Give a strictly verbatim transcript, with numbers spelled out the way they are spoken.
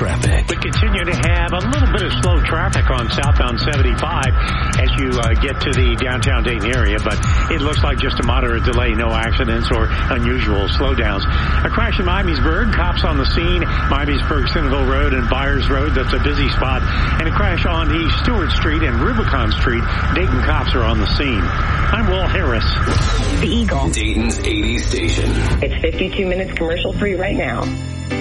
traffic. We continue to have a little bit of slow traffic on southbound seventy-five as you uh, get to the downtown Dayton area, but it looks like just a moderate delay, no accidents or unusual slowdowns. A crash in Miamisburg, cops on the scene, Miamisburg, Centerville Road and Byers Road, that's a busy spot, and a crash on East Stewart Street and Rubicon Street. Dayton cops are on the scene. I'm Will Harris. The Eagle. Dayton's eighties station. It's fifty-two minutes commercial free right now.